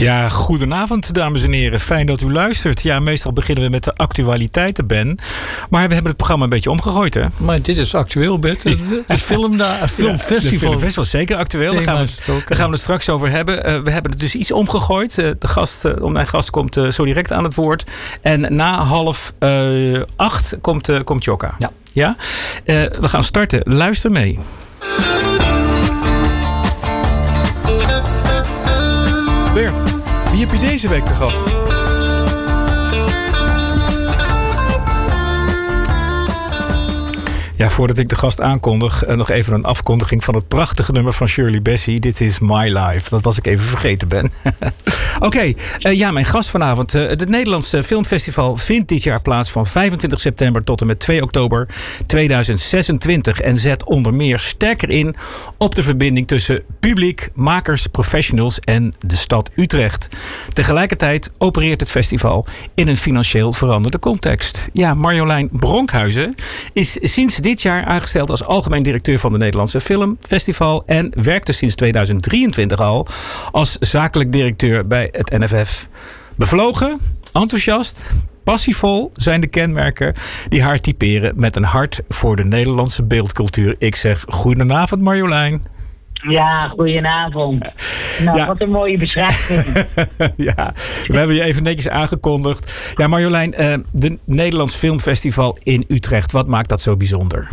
Ja, goedenavond dames en heren. Fijn dat u luistert. Ja, meestal beginnen we met de actualiteiten, Ben. Maar we hebben het programma een beetje omgegooid, hè? Maar dit is actueel, Bert. Het filmfestival. Ja, de filmfestival is zeker actueel. Daar gaan we het straks over hebben. We hebben het dus iets omgegooid. Mijn gast komt zo direct aan het woord. En na 7:30 komt Jokka. Ja? We gaan starten. Luister mee. Bert, wie heb je deze week te gast? Ja, voordat ik de gast aankondig, nog even een afkondiging van het prachtige nummer van Shirley Bassey. Dit is My Life. Dat was ik even vergeten, Ben. Oké, mijn gast vanavond. Het Nederlandse Filmfestival vindt dit jaar plaats van 25 september tot en met 2 oktober 2026. En zet onder meer sterker in op de verbinding tussen publiek, makers, professionals en de stad Utrecht. Tegelijkertijd opereert het festival in een financieel veranderde context. Ja, Marjolein Bronkhuizen is sinds dit jaar aangesteld als algemeen directeur van de Nederlandse Filmfestival en werkte sinds 2023 al als zakelijk directeur bij het NFF. Bevlogen, enthousiast, passievol zijn de kenmerken die haar typeren met een hart voor de Nederlandse beeldcultuur. Ik zeg goedenavond Marjolein. Ja, goedenavond. Nou, ja. Wat een mooie beschrijving. Ja, we hebben je even netjes aangekondigd. Ja, Marjolein, de Nederlands Filmfestival in Utrecht. Wat maakt dat zo bijzonder?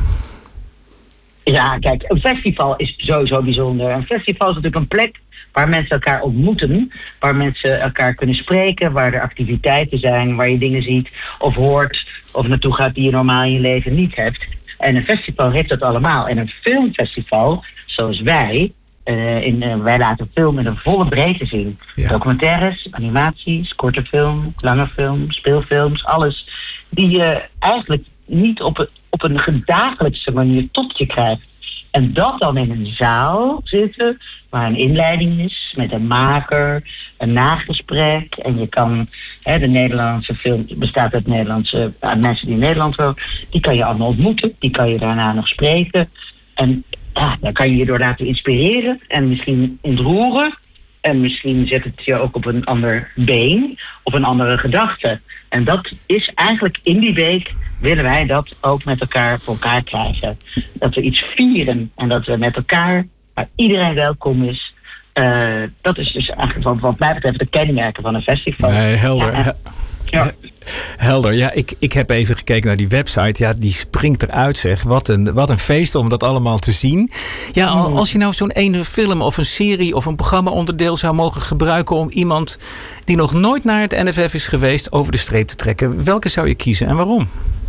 Ja, kijk, een festival is sowieso bijzonder. Een festival is natuurlijk een plek waar mensen elkaar ontmoeten. Waar mensen elkaar kunnen spreken. Waar er activiteiten zijn. Waar je dingen ziet of hoort. Of naartoe gaat die je normaal in je leven niet hebt. En een festival heeft dat allemaal. En een filmfestival, zoals wij laten film in een volle breedte zien. Ja. Documentaires, animaties, korte film, lange film, speelfilms, alles. Die je eigenlijk niet op een dagelijkse manier tot je krijgt. En dat dan in een zaal zitten, waar een inleiding is, met een maker, een nagesprek. En je kan, de Nederlandse film bestaat uit Nederlandse mensen die in Nederland wonen. Die kan je allemaal ontmoeten, die kan je daarna nog spreken. En daar kan je je door laten inspireren en misschien ontroeren. En misschien zet het je ook op een ander been, op een andere gedachte. En dat is eigenlijk in die week willen wij dat ook met elkaar voor elkaar krijgen. Dat we iets vieren en dat we met elkaar, waar iedereen welkom is. Dat is dus eigenlijk wat mij betreft de kenmerken van een festival. Nee, helder. Ja. Helder. Ja, ik heb even gekeken naar die website. Ja, die springt eruit, zeg. Wat een feest om dat allemaal te zien. Ja, als je nou zo'n ene film of een serie of een programma onderdeel zou mogen gebruiken om iemand die nog nooit naar het NFF is geweest over de streep te trekken, welke zou je kiezen en waarom?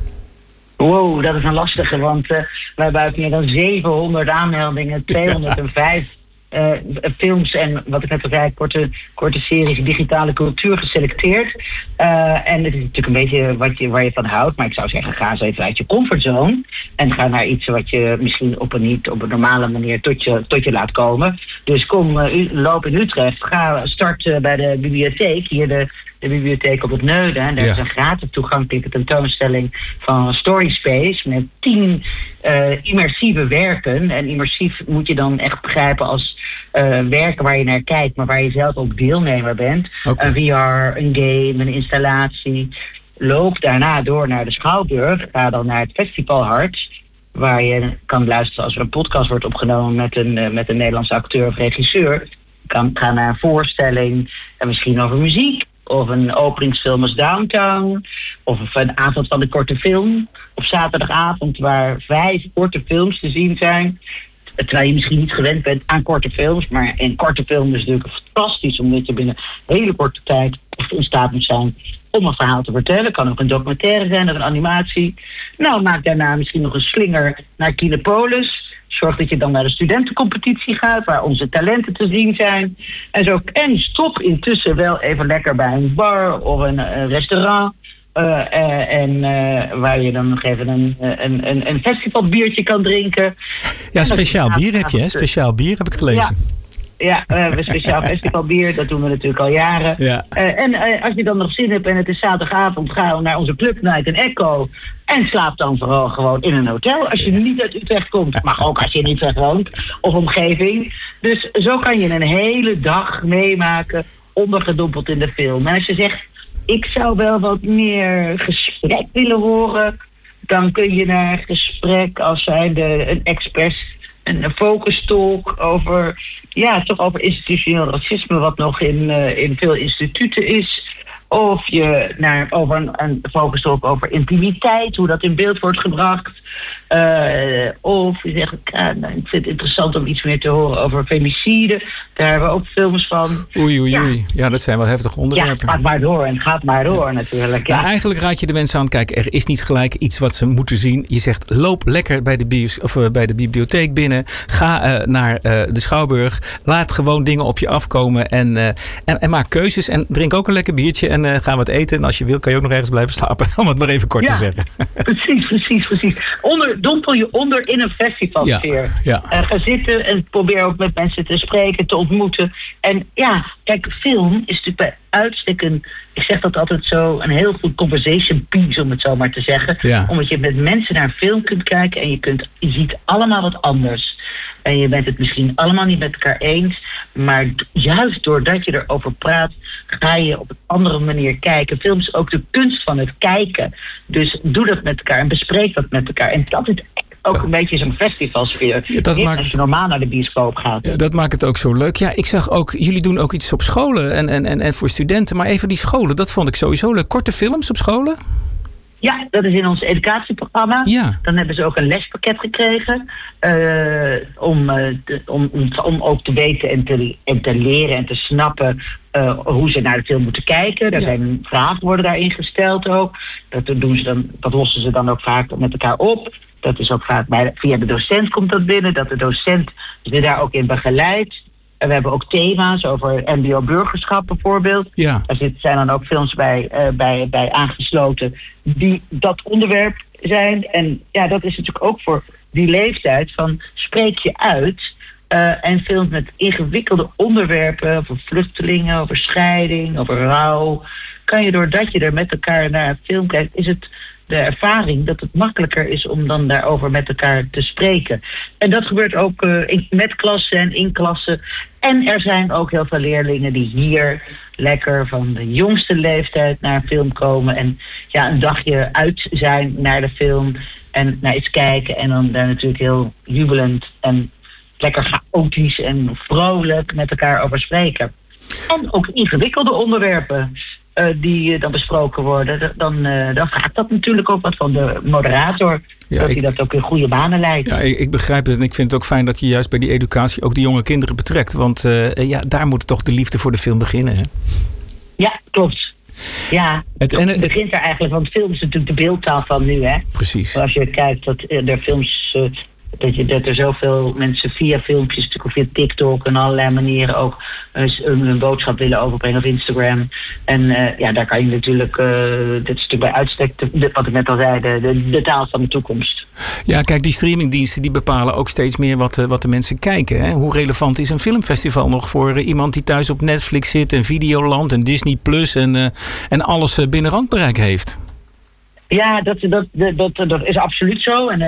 Wow, dat is een lastige, want we hebben uit meer dan 700 aanmeldingen, 205 films en wat ik net al zei, korte series, digitale cultuur geselecteerd. En het is natuurlijk een beetje waar je van houdt. Maar ik zou zeggen, ga eens even uit je comfortzone. En ga naar iets wat je misschien niet op een normale manier tot je laat komen. Dus loop in Utrecht. Ga start bij de bibliotheek. Hier de bibliotheek op het Neuden. En daar is een gratis toegankelijke tentoonstelling van Story Space met 10 immersieve werken. En immersief moet je dan echt begrijpen als werken waar je naar kijkt, maar waar je zelf ook deelnemer bent. Okay. Een VR, een game, een installatie. Loop daarna door naar de Schouwburg. Ga dan naar het Festivalhart, waar je kan luisteren als er een podcast wordt opgenomen met een Nederlandse acteur of regisseur. Ga naar een voorstelling en misschien over muziek. Of een openingsfilm als Downtown. Of een avond van de korte film. Op zaterdagavond waar 5 korte films te zien zijn. Terwijl je misschien niet gewend bent aan korte films. Maar een korte film is natuurlijk fantastisch. Omdat je binnen een hele korte tijd echt in staat moet zijn om een verhaal te vertellen. Kan ook een documentaire zijn of een animatie. Nou, maak daarna misschien nog een slinger naar Kinepolis. Zorg dat je dan naar de studentencompetitie gaat, waar onze talenten te zien zijn. En stop intussen wel even lekker bij een bar of een restaurant. Waar je dan nog even een festivalbiertje kan drinken. Ja, speciaal bier heb je, hè? Speciaal bier heb ik gelezen. Ja, we hebben speciaal festivalbier. Dat doen we natuurlijk al jaren. Ja. Als je dan nog zin hebt en het is zaterdagavond, ga naar onze Club Night in Echo. En slaap dan vooral gewoon in een hotel. Als je niet uit Utrecht komt. Mag ook als je in Utrecht woont. Of omgeving. Dus zo kan je een hele dag meemaken ondergedompeld in de film. En als je zegt, ik zou wel wat meer gesprek willen horen, dan kun je naar gesprek als zijnde een expres, een focus talk over, toch over institutioneel racisme, wat nog in veel instituten is. Of je over een focus talk over intimiteit, hoe dat in beeld wordt gebracht. Of je zegt, ik vind het interessant om iets meer te horen over femicide. Daar hebben we ook films van. Oei. Ja, dat zijn wel heftige onderwerpen. Ja, het gaat maar door natuurlijk. Ja. Nou, eigenlijk raad je de mensen aan, kijk, er is niet gelijk iets wat ze moeten zien. Je zegt, loop lekker bij de bibliotheek binnen. Ga naar de Schouwburg. Laat gewoon dingen op je afkomen. En maak keuzes. En drink ook een lekker biertje. En ga wat eten. En als je wil, kan je ook nog ergens blijven slapen. Om het maar even kort te zeggen. Precies. Dompel je onder in een festivalsfeer. Ja. Ga zitten en probeer ook met mensen te spreken, te ontmoeten. En kijk, film is natuurlijk bij uitstek ik zeg dat altijd zo, een heel goed conversation piece, om het zo maar te zeggen. Ja. Omdat je met mensen naar een film kunt kijken en je ziet allemaal wat anders. En je bent het misschien allemaal niet met elkaar eens. Maar juist doordat je erover praat, ga je op een andere manier kijken. Film is ook de kunst van het kijken. Dus doe dat met elkaar en bespreek dat met elkaar. En dat is ook een beetje zo'n festivalsfeer. Als je normaal naar de bioscoop gaat. Ja, dat maakt het ook zo leuk. Ja, ik zag ook, jullie doen ook iets op scholen en voor studenten. Maar even die scholen, dat vond ik sowieso leuk. Korte films op scholen? Ja, dat is in ons educatieprogramma. Ja. Dan hebben ze ook een lespakket gekregen. Om ook te weten en te leren en te snappen hoe ze naar de film moeten kijken. Daar zijn vragen worden daarin gesteld ook. Dat lossen ze dan ook vaak met elkaar op. Dat is ook vaak via de docent komt dat binnen. Dat de docent je daar ook in begeleidt. En we hebben ook thema's over mbo-burgerschap bijvoorbeeld. Ja. Daar zijn dan ook films bij aangesloten die dat onderwerp zijn. En dat is natuurlijk ook voor die leeftijd van spreek je uit. En films met ingewikkelde onderwerpen over vluchtelingen, over scheiding, over rouw. Kan je doordat je er met elkaar naar een film kijkt, is het de ervaring dat het makkelijker is om dan daarover met elkaar te spreken. En dat gebeurt ook met klassen en in klassen. En er zijn ook heel veel leerlingen die hier lekker van de jongste leeftijd naar een film komen. En een dagje uit zijn naar de film en naar iets kijken. En dan daar natuurlijk heel jubelend en lekker chaotisch en vrolijk met elkaar over spreken. En ook ingewikkelde onderwerpen die dan besproken worden. Dan vraagt dat natuurlijk ook wat van de moderator. Dat hij dat ook in goede banen leidt. Ja, ik begrijp het. En ik vind het ook fijn dat je juist bij die educatie ook die jonge kinderen betrekt. Want daar moet toch de liefde voor de film beginnen. Hè? Ja, klopt. Ja, het begint er eigenlijk. Want film is natuurlijk de beeldtaal van nu. Hè? Precies. Als je kijkt dat er films... Dat er zoveel mensen via filmpjes, natuurlijk of via TikTok en allerlei manieren ook een boodschap willen overbrengen op Instagram. En daar kan je natuurlijk, dit is natuurlijk bij uitstek, wat ik net al zei, de taal van de toekomst. Ja, kijk, die streamingdiensten die bepalen ook steeds meer wat de mensen kijken. Hè? Hoe relevant is een filmfestival nog voor iemand die thuis op Netflix zit en Videoland en Disney Plus en alles binnen randbereik heeft? Ja, dat is absoluut zo. En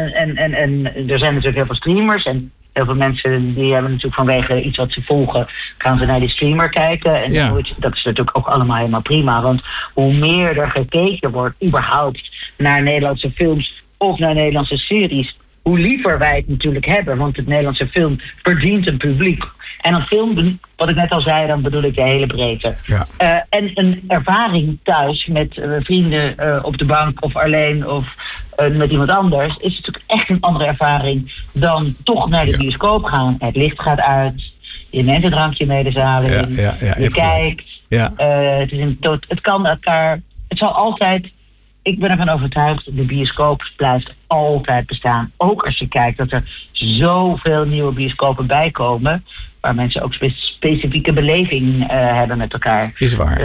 er zijn natuurlijk heel veel streamers. En heel veel mensen die hebben natuurlijk vanwege iets wat ze volgen, gaan ze naar die streamer kijken. En dat is natuurlijk ook allemaal helemaal prima. Want hoe meer er gekeken wordt, überhaupt, naar Nederlandse films of naar Nederlandse series, hoe liever wij het natuurlijk hebben. Want het Nederlandse film verdient een publiek. En een film, wat ik net al zei, dan bedoel ik de hele breedte. Ja. En een ervaring thuis met vrienden op de bank of alleen of met iemand anders, is natuurlijk echt een andere ervaring dan toch naar de bioscoop gaan. Het licht gaat uit, je neemt een drankje mee de zaal in, je kijkt. Ja. Het kan elkaar, het zal altijd... Ik ben ervan overtuigd, de bioscoop blijft altijd bestaan. Ook als je kijkt dat er zoveel nieuwe bioscopen bijkomen, waar mensen ook specifieke beleving hebben met elkaar. Is waar.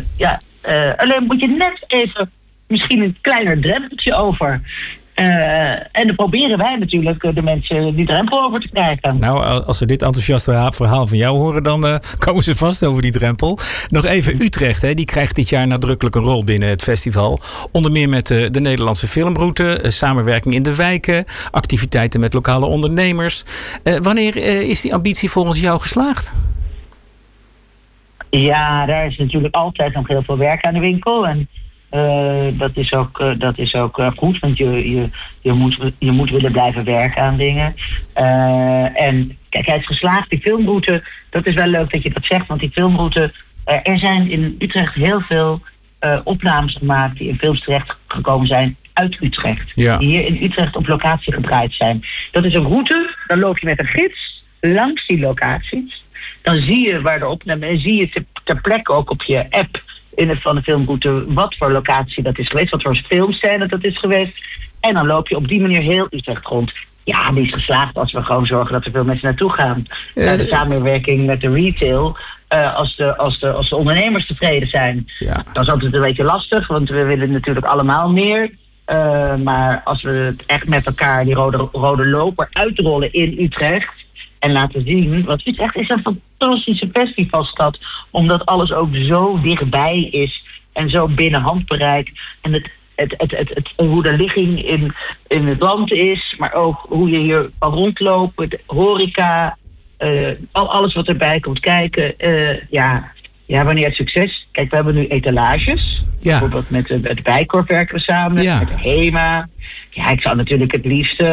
Alleen moet je net even misschien een kleiner drempeltje over. En dan proberen wij natuurlijk de mensen die drempel over te krijgen. Nou, als ze dit enthousiaste verhaal van jou horen, dan komen ze vast over die drempel. Nog even Utrecht, hè, die krijgt dit jaar nadrukkelijk een rol binnen het festival. Onder meer met de Nederlandse filmroute, samenwerking in de wijken, activiteiten met lokale ondernemers. Wanneer is die ambitie volgens jou geslaagd? Ja, daar is natuurlijk altijd nog heel veel werk aan de winkel. En dat is ook goed, want je moet willen blijven werken aan dingen. En kijk, hij is geslaagd. Die filmroute, dat is wel leuk dat je dat zegt, want die filmroute... er zijn in Utrecht heel veel opnames gemaakt die in films terecht gekomen zijn uit Utrecht. Ja. Die hier in Utrecht op locatie gedraaid zijn. Dat is een route, dan loop je met een gids langs die locaties. Dan zie je waar de opname en zie je ter plekke ook op je app van de filmroute wat voor locatie dat is geweest, wat voor filmscène dat is geweest. En dan loop je op die manier heel Utrecht rond. Ja, die is geslaagd als we gewoon zorgen dat er veel mensen naartoe gaan. De samenwerking met de retail, als de ondernemers tevreden zijn. Ja. Dat is altijd een beetje lastig, want we willen natuurlijk allemaal meer. Maar als we het echt met elkaar, die rode loper, uitrollen in Utrecht en laten zien, want Utrecht is een fantastische festivalstad, omdat alles ook zo dichtbij is en zo binnen handbereik. En hoe de ligging in het land is, maar ook hoe je hier kan rondlopen, de horeca, alles wat erbij komt kijken. Wanneer het succes. Kijk, we hebben nu etalages. Ja. Bijvoorbeeld met het Bijenkorf werken we samen, met de HEMA. Ja, ik zou natuurlijk het liefst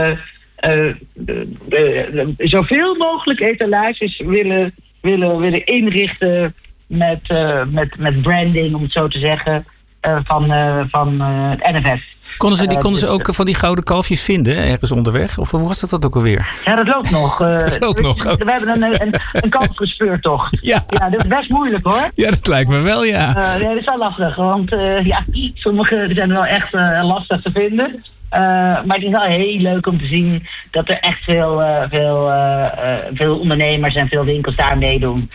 zoveel mogelijk etalages willen inrichten met branding, om het zo te zeggen, van het NFF. Konden ze ook van die gouden kalfjes vinden ergens onderweg? Of hoe was dat ook alweer? Ja, dat loopt nog. We hebben een kalfgespeurtocht. Ja, dat is best moeilijk, hoor. Ja, dat lijkt me wel, ja. Dat is wel lastig, want sommige zijn wel echt lastig te vinden. Maar het is wel heel leuk om te zien dat er echt veel ondernemers en veel winkels daar meedoen.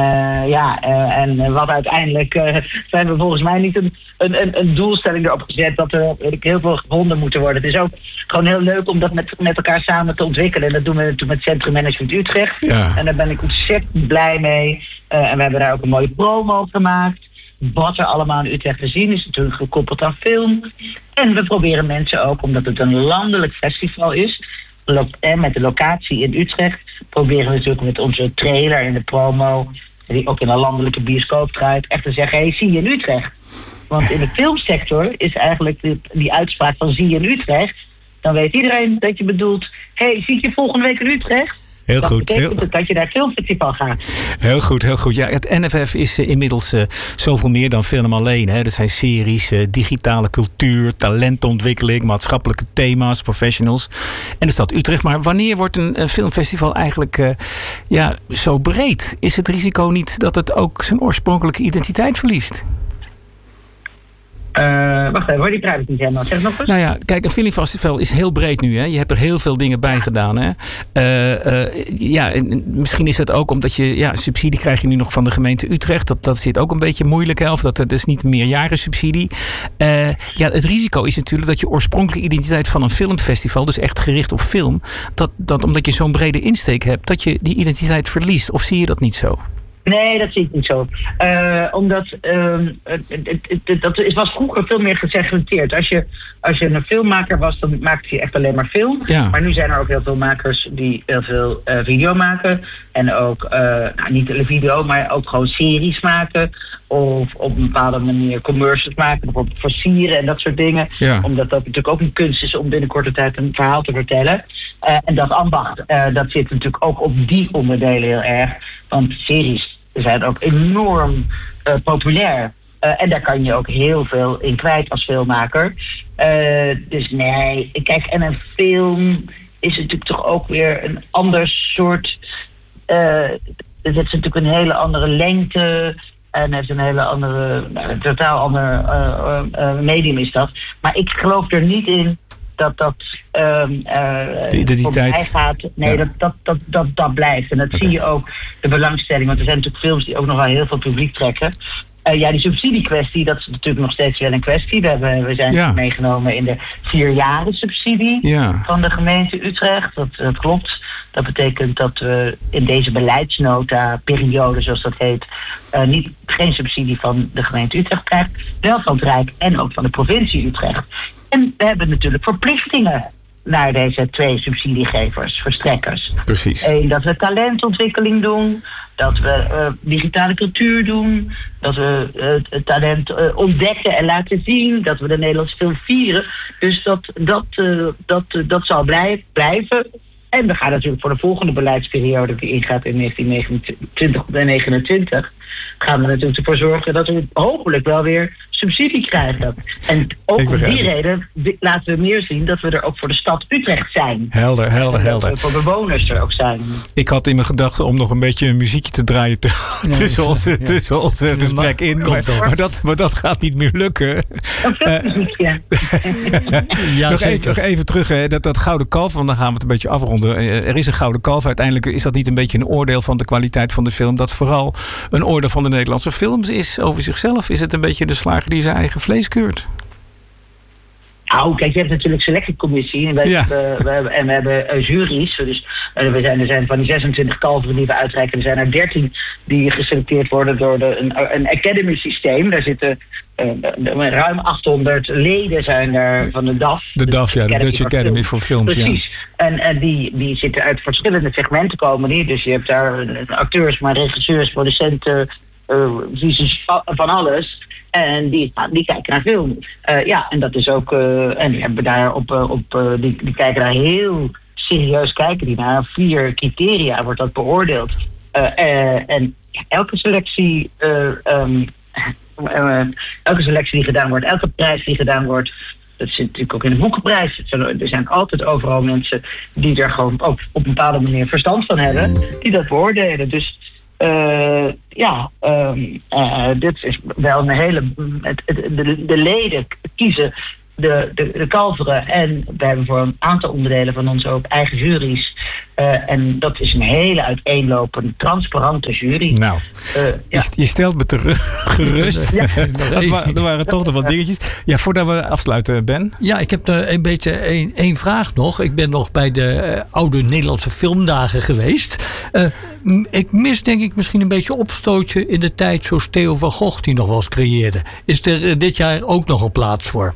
En wat uiteindelijk zijn we volgens mij niet een doelstelling erop gezet dat er heel veel gevonden moeten worden. Het is ook gewoon heel leuk om dat met elkaar samen te ontwikkelen. En dat doen we natuurlijk met Centrum Management Utrecht. Ja. En daar ben ik ontzettend blij mee. En we hebben daar ook een mooie promo op gemaakt. Wat er allemaal in Utrecht te zien is natuurlijk gekoppeld aan film. En we proberen mensen ook, omdat het een landelijk festival is, met de locatie in Utrecht, proberen we natuurlijk met onze trailer en de promo, die ook in een landelijke bioscoop draait, echt te zeggen, hey, zie je in Utrecht. Want in de filmsector is eigenlijk die uitspraak van zie je in Utrecht, dan weet iedereen dat je bedoelt, hey, zie je volgende week in Utrecht? Heel dat goed. betekent dat je naar het filmfestival gaat. Heel goed, heel goed. Ja, het NFF is inmiddels zoveel meer dan film alleen. Hè. Er zijn series, digitale cultuur, talentontwikkeling, maatschappelijke thema's, professionals. En de stad Utrecht. Maar wanneer wordt een filmfestival eigenlijk zo breed? Is het risico niet dat het ook zijn oorspronkelijke identiteit verliest? Wacht even, die begrijp ik niet helemaal. Zeg nog eens. Nou ja, kijk, een filmfestival is heel breed nu. Hè? Je hebt er heel veel dingen bij gedaan. Hè? Misschien is het ook omdat je subsidie krijg je nu nog van de gemeente Utrecht. Dat zit ook een beetje moeilijk. Hè? Of dat is niet meerjaren subsidie. Het risico is natuurlijk dat je oorspronkelijke identiteit van een filmfestival, dus echt gericht op film, dat omdat je zo'n brede insteek hebt, dat je die identiteit verliest. Of zie je dat niet zo? Nee, dat zie ik niet zo. Omdat het was vroeger veel meer gesegmenteerd. Als je een filmmaker was, dan maakte je echt alleen maar film. Ja. Maar nu zijn er ook heel veel makers die heel veel video maken. En ook, niet televideo, maar ook gewoon series maken. Of op een bepaalde manier commercials maken. Bijvoorbeeld voor sieren en dat soort dingen. Ja. Omdat dat natuurlijk ook een kunst is om binnen korte tijd een verhaal te vertellen. En dat ambacht, dat zit natuurlijk ook op die onderdelen heel erg. Want series zijn ook enorm populair. En daar kan je ook heel veel in kwijt als filmmaker. Dus nee, kijk, en een film is natuurlijk toch ook weer een ander soort. Het is natuurlijk een hele andere lengte. En heeft een hele andere, totaal ander medium is dat. Maar ik geloof er niet in dat de identiteit gaat. Nee, dat blijft. En dat zie je ook, de belangstelling. Want er zijn natuurlijk films die ook nog wel heel veel publiek trekken. Die subsidiekwestie, dat is natuurlijk nog steeds wel een kwestie. We zijn meegenomen in de 4-jaren subsidie van de gemeente Utrecht. Dat klopt. Dat betekent dat we in deze beleidsnota, periode zoals dat heet, geen subsidie van de gemeente Utrecht krijgen. Wel van het Rijk en ook van de provincie Utrecht. En we hebben natuurlijk verplichtingen naar deze 2 subsidiegevers, verstrekkers. Precies. Eén, dat we talentontwikkeling doen. Dat we digitale cultuur doen. Dat we het talent ontdekken en laten zien. Dat we de Nederlandse film vieren. Dus dat zal blijven. En we gaan natuurlijk voor de volgende beleidsperiode die ingaat in 2029 gaan we natuurlijk ervoor zorgen dat we hopelijk wel weer subsidie krijgen. En ook om die reden laten we meer zien dat we er ook voor de stad Utrecht zijn. Helder. Dat we voor bewoners er ook zijn. Ik had in mijn gedachten om nog een beetje een muziekje te draaien tussen ons gesprek in. Maar dat gaat niet meer lukken. Nog even terug, hè, dat gouden kalf, want dan gaan we het een beetje afronden. Er is een gouden kalf. Uiteindelijk is dat niet een beetje een oordeel van de kwaliteit van de film. Dat vooral een oordeel van de Nederlandse films is over zichzelf. Is het een beetje de slager die zijn eigen vlees keurt? Nou, kijk, je hebt natuurlijk selectiecommissie en we hebben juries. Dus er zijn van die 26 kalveren die we uitreiken, er zijn er 13 die geselecteerd worden door een academy systeem. Daar zitten ruim 800 leden zijn er van de DAF. De DAF, de Dutch Academy for Films. Precies. Ja. En die zitten uit verschillende segmenten komen die. Dus je hebt daar acteurs, maar regisseurs, producenten, van alles. En die kijken naar film. En dat is ook. En die hebben daar die kijken daar heel serieus kijken die naar 4 criteria wordt dat beoordeeld. En elke selectie. Elke selectie die gedaan wordt, elke prijs die gedaan wordt. Dat zit natuurlijk ook in de boekenprijs. Er zijn altijd overal mensen die er gewoon ook op een bepaalde manier verstand van hebben, die dat beoordelen. Dus dit is wel een hele. De leden kiezen de kalveren. En we hebben voor een aantal onderdelen van onze ook eigen juries. En dat is een hele uiteenlopende, transparante jury. Nou, je stelt me gerust. Er waren toch nog wat dingetjes. Ja, voordat we afsluiten, Ben. Ja, ik heb een beetje één vraag nog. Ik ben nog bij de oude Nederlandse filmdagen geweest. Ik mis denk ik misschien een beetje opstootje in de tijd zoals Theo van Gogh die nog wel eens creëerde. Is er dit jaar ook nog een plaats voor?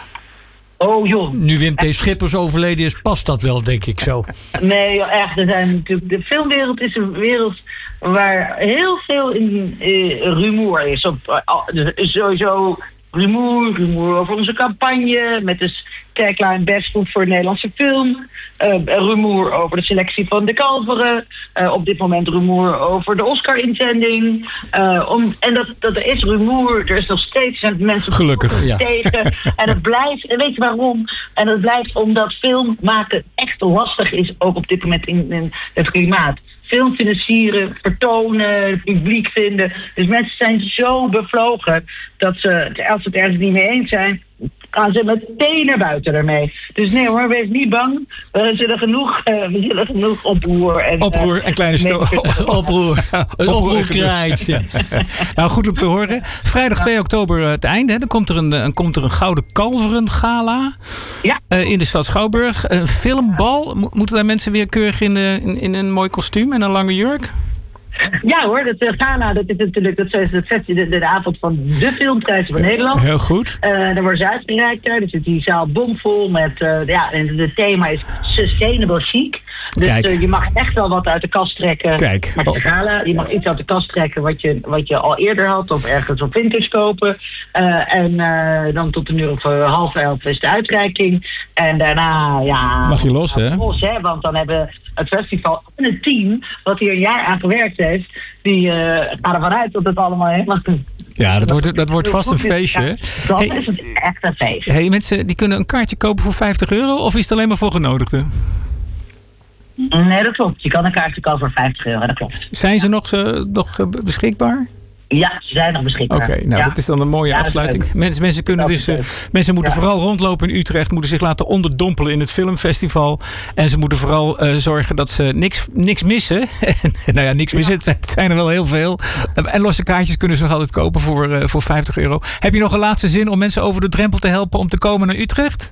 Oh joh. Nu Wim T. Schippers overleden is, past dat wel, denk ik zo. Nee, echt. Er zijn natuurlijk, de filmwereld is een wereld waar heel veel rumoer is. Sowieso rumoer over onze campagne met de tagline Best Food voor Nederlandse film. Rumoer over de selectie van de kalveren. Op dit moment rumoer over de Oscar-inzending. En dat er is rumoer. Er is nog steeds mensen gelukkig tegen. En het blijft. En weet je waarom? En het blijft omdat film maken echt lastig is. Ook op dit moment in het klimaat. Film financieren, vertonen, het publiek vinden. Dus mensen zijn zo bevlogen dat als ze het ergens niet mee eens zijn, gaan ze meteen naar buiten ermee. Dus nee hoor, wees niet bang. We zullen genoeg oproer. Oproer en kleine oproer krijgt. Ja. Nou, goed om te horen. Vrijdag 2 oktober het einde. Hè. Dan komt er een Gouden Kalveren gala. Ja. In de stad Schouwburg. Een filmbal. Moeten daar mensen weer keurig in een mooi kostuum en een lange jurk? Ja hoor, dat gala, dat is natuurlijk de avond van de filmprijzen van Nederland. Heel goed. Daar worden ze uitgereikt. Er zit die zaal bomvol met, en het thema is sustainable chic. Dus je mag echt wel wat uit de kast trekken. Kijk. Maar de gala, je mag iets uit de kast trekken wat je al eerder had of ergens op Vintage kopen. En dan tot 10:30 is de uitreiking. En daarna, mag je los, hè? Want dan hebben het festival en het team, wat hier een jaar aan gewerkt heeft, die gaan ervan uit dat het allemaal helemaal. Ja, dat wordt vast een feestje. Ja, dat is het echt een feest. Hey, mensen die kunnen een kaartje kopen voor €50 of is het alleen maar voor genodigden? Nee, dat klopt. Je kan een kaartje kopen voor €50, dat klopt. Zijn ze nog beschikbaar? Ja, ze zijn nog beschikbaar. Oké, dat is dan een mooie afsluiting. Mensen kunnen mensen moeten vooral rondlopen in Utrecht, moeten zich laten onderdompelen in het filmfestival. En ze moeten vooral zorgen dat ze niks missen. Nou ja, niks missen, het zijn er wel heel veel. En losse kaartjes kunnen ze nog altijd kopen voor €50. Heb je nog een laatste zin om mensen over de drempel te helpen om te komen naar Utrecht?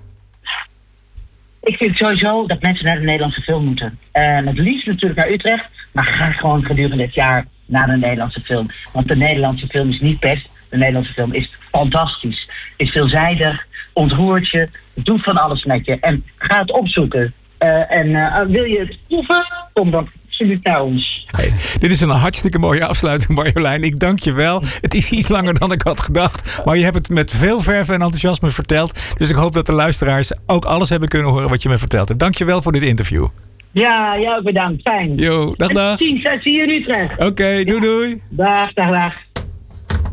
Ik vind sowieso dat mensen naar de Nederlandse film moeten. Het liefst natuurlijk naar Utrecht, maar ga gewoon gedurende dit jaar naar de Nederlandse film. Want de Nederlandse film is niet best. De Nederlandse film is fantastisch. Is veelzijdig, ontroert je, doet van alles met je. En ga het opzoeken. Wil je het proeven? Kom dan absoluut naar ons. Hey, dit is een hartstikke mooie afsluiting, Marjolein. Ik dank je wel. Het is iets langer dan ik had gedacht. Maar je hebt het met veel verve en enthousiasme verteld. Dus ik hoop dat de luisteraars ook alles hebben kunnen horen wat je me vertelt. En dank je wel voor dit interview. Ja, jou ook bedankt. Fijn. Jo, dag. Zie je in Utrecht. Oké, doei. Dag.